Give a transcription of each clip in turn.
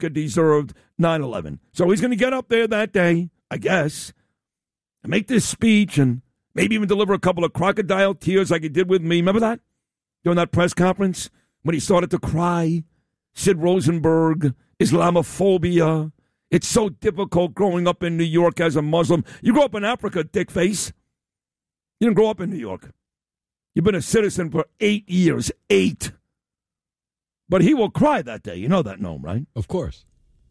America deserved 9/11. So he's going to get up there that day, I guess, and make this speech and maybe even deliver a couple of crocodile tears like he did with me. Remember that? During that press conference when he started to cry? Sid Rosenberg, Islamophobia. It's so difficult growing up in New York as a Muslim. You grew up in Africa, dickface. You didn't grow up in New York. You've been a citizen for 8 years. 8. But he will cry that day. You know that, Noam, right? Of course.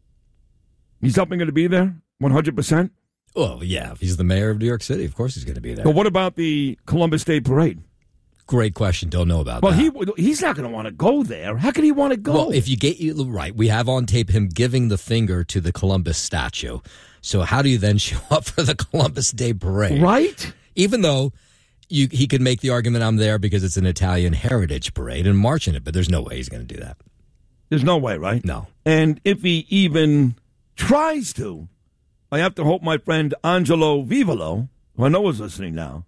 He's definitely going to be there, 100%? Well, yeah. If he's the mayor of New York City, of course he's going to be there. But what about the Columbus Day Parade? Great question. Don't know about that. Well, he's not going to want to go there. How can he want to go? Well, if you get right, we have on tape him giving the finger to the Columbus statue. So how do you then show up for the Columbus Day Parade? Right? Even though he could make the argument I'm there because it's an Italian heritage parade and march in it, but there's no way he's going to do that. There's no way, right? No. And if he even tries to, I have to hope my friend Angelo Vivolo, who I know is listening now,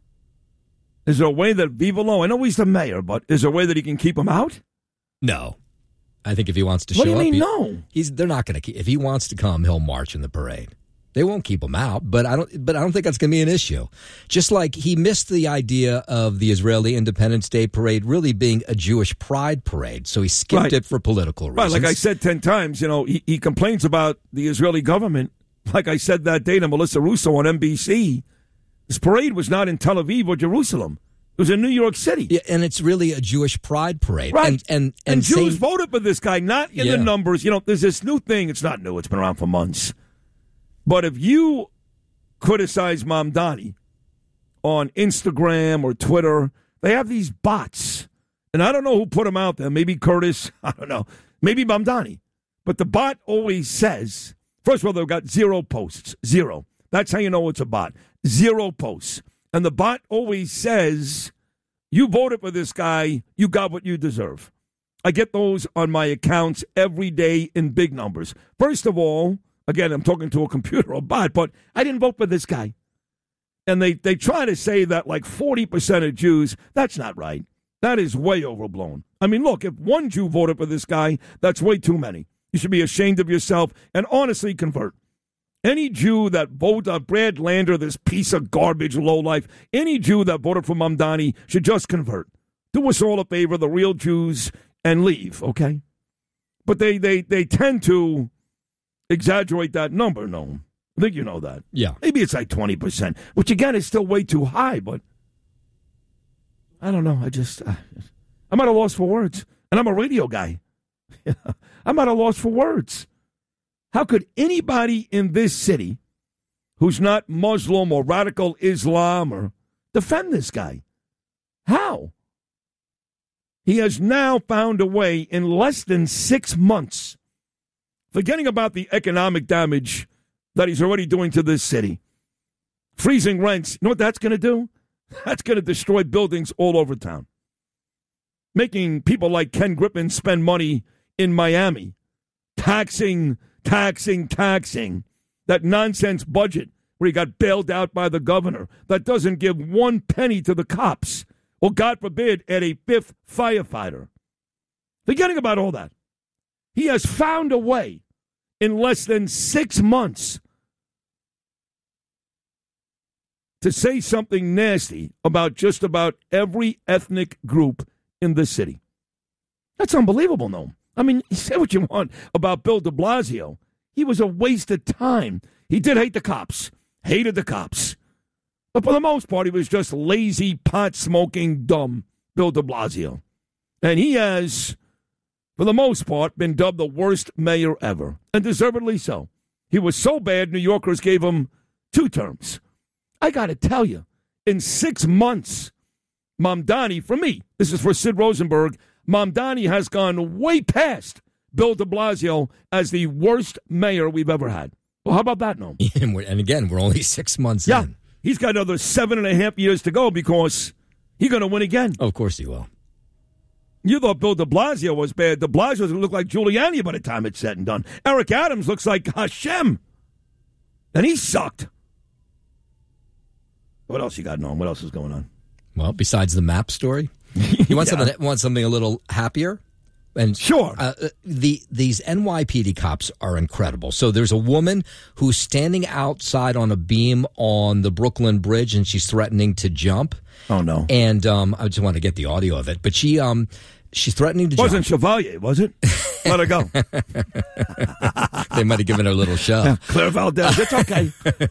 is there a way that Vivolo, I know he's the mayor, but is there a way that he can keep him out? No. I think if he wants to show up. What do you mean, no? They're not going to keep. If he wants to come, he'll march in the parade. They won't keep him out, but I don't think that's going to be an issue. Just like he missed the idea of the Israeli Independence Day parade really being a Jewish pride parade, so he skipped it for political reasons. Right, like I said 10 times, he complains about the Israeli government. Like I said that day to Melissa Russo on NBC, this parade was not in Tel Aviv or Jerusalem. It was in New York City. Yeah, and it's really a Jewish pride parade. Right. And Jews voted for this guy, not in the numbers. There's this new thing. It's not new. It's been around for months. But if you criticize Mamdani on Instagram or Twitter, they have these bots. And I don't know who put them out there. Maybe Curtis. I don't know. Maybe Mamdani. But the bot always says, first of all, they've got 0 posts. 0. That's how you know it's a bot. 0 posts. And the bot always says, you voted for this guy, you got what you deserve. I get those on my accounts every day in big numbers. First of all, again, I'm talking to a computer or bot, but I didn't vote for this guy. And they try to say that like 40% of Jews, that's not right. That is way overblown. I mean, look, if one Jew voted for this guy, that's way too many. You should be ashamed of yourself and honestly convert. Any Jew that voted Brad Lander, this piece of garbage lowlife, any Jew that voted for Mamdani should just convert. Do us all a favor, the real Jews, and leave, okay? But they tend to exaggerate that number, no. I think you know that. Yeah. Maybe it's like 20%, which again is still way too high, but I don't know. I'm at a loss for words. And I'm a radio guy. I'm at a loss for words. How could anybody in this city who's not Muslim or radical Islam or defend this guy? How? He has now found a way in less than 6 months, forgetting about the economic damage that he's already doing to this city, freezing rents. You know what that's going to do? That's going to destroy buildings all over town, making people like Ken Griffin spend money in Miami, taxing that nonsense budget where he got bailed out by the governor that doesn't give 1 penny to the cops, or God forbid, add a 5th firefighter. Forgetting about all that. He has found a way in less than 6 months to say something nasty about just about every ethnic group in the city. That's unbelievable, no. I mean, say what you want about Bill de Blasio. He was a waste of time. He did hate the cops, hated the cops. But for the most part, he was just lazy, pot-smoking, dumb Bill de Blasio. And he has, for the most part, been dubbed the worst mayor ever, and deservedly so. He was so bad, New Yorkers gave him 2 terms. I got to tell you, in 6 months, Mamdani, for me, this is for Sid Rosenberg, Mamdani has gone way past Bill de Blasio as the worst mayor we've ever had. Well, how about that, no? And again, we're only 6 months in. He's got another 7.5 years to go because he's going to win again. Oh, of course he will. You thought Bill de Blasio was bad. De Blasio was going to look like Giuliani by the time it's said and done. Eric Adams looks like Hashem. And he sucked. What else you got, Norm? What else is going on? Well, besides the map story, you want something a little happier? And sure, these NYPD cops are incredible. So there's a woman who's standing outside on a beam on the Brooklyn Bridge, and she's threatening to jump. Oh no! And I just want to get the audio of it, but she's threatening to jump. Wasn't Chevalier, was it? Let her go. They might have given her a little shove. Yeah, Claire Valdez, it's okay.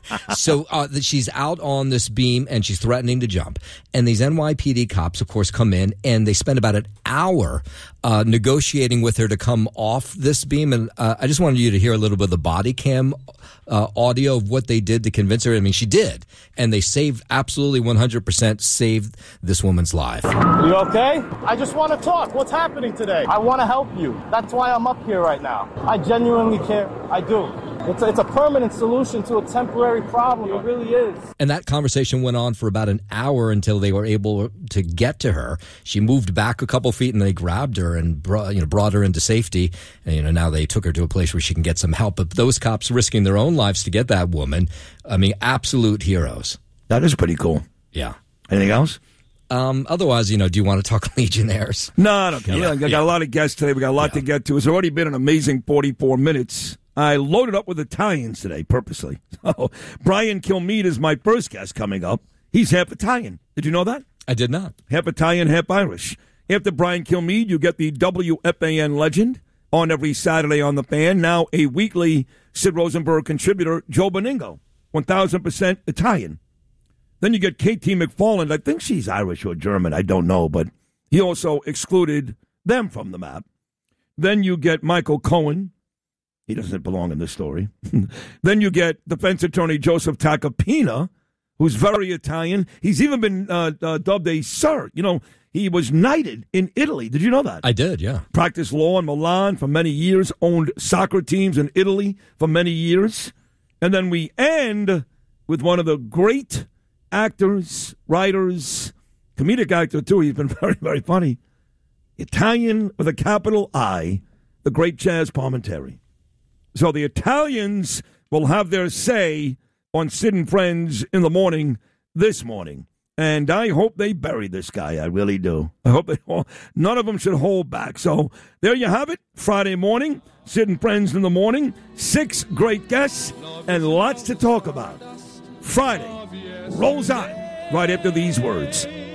So she's out on this beam, and she's threatening to jump. And these NYPD cops, of course, come in, and they spend about an hour negotiating with her to come off this beam. And I just wanted you to hear a little bit of the body cam audio of what they did to convince her. I mean, she did. And they absolutely 100% saved this woman's life. You okay? I just want to talk. What's happening today? I want to help you. That's why I'm up here right now. I genuinely care. I do. It's a permanent solution to a temporary problem. It really is. And that conversation went on for about an hour until they were able to get to her. She moved back a couple feet, and they grabbed her and brought her into safety. And now they took her to a place where she can get some help. But those cops risking their own lives to get that woman, I mean, absolute heroes. That is pretty cool. Yeah. Anything else? Otherwise, do you want to talk Legionnaires? No, I don't care. Yeah, I got a lot of guests today. We got a lot to get to. It's already been an amazing 44 minutes. I loaded up with Italians today, purposely. So, Brian Kilmeade is my first guest coming up. He's half Italian. Did you know that? I did not. Half Italian, half Irish. After Brian Kilmeade, you get the WFAN legend on every Saturday on The Fan. Now a weekly Sid Rosenberg contributor, Joe Beningo, 1,000% Italian. Then you get Katie McFarland. I think she's Irish or German. I don't know, but he also excluded them from the map. Then you get Michael Cohen. He doesn't belong in this story. Then you get defense attorney Joseph Tacopina, who's very Italian. He's even been dubbed a sir. He was knighted in Italy. Did you know that? I did, yeah. Practiced law in Milan for many years, owned soccer teams in Italy for many years. And then we end with one of the great actors, writers, comedic actor, too. He's been very, very funny. Italian with a capital I, the great Chaz Palminteri. So the Italians will have their say on Sid and Friends in the morning this morning. And I hope they bury this guy. I really do. I hope none of them should hold back. So there you have it. Friday morning, Sid and Friends in the morning. 6 great guests and lots to talk about. Friday rolls on right after these words.